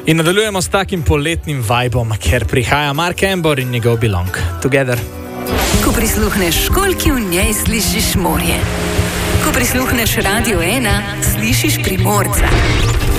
In nadaljujemo s takim poletnim vibom, ker prihaja Mark Embor in njegov Belong Together. Ko prisluhneš školjki, v njej slišiš morje. Ko prisluhneš Radio 1, slišiš Primorca.